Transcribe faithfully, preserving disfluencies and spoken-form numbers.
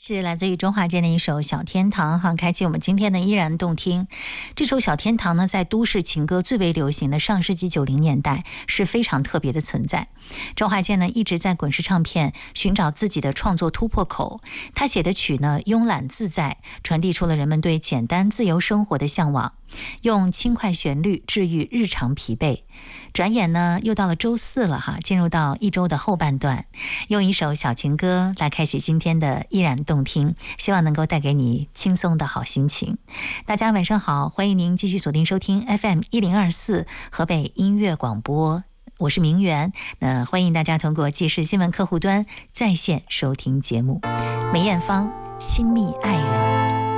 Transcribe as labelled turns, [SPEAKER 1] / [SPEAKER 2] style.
[SPEAKER 1] 是来自于周华健的一首《小天堂》哈，开启我们今天的依然动听。这首《小天堂》呢，在都市情歌最为流行的上世纪九零年代是非常特别的存在。周华健呢一直在滚石唱片寻找自己的创作突破口，他写的曲呢慵懒自在，传递出了人们对简单自由生活的向往，用轻快旋律治愈日常疲惫。转眼呢又到了周四了哈，进入到一周的后半段，用一首小情歌来开启今天的依然动听，希望能够带给你轻松的好心情。大家晚上好，欢迎您继续锁定收听 F M 一零二四河北音乐广播，我是明媛。那欢迎大家通过即时新闻客户端在线收听节目。梅艳芳，亲密爱人。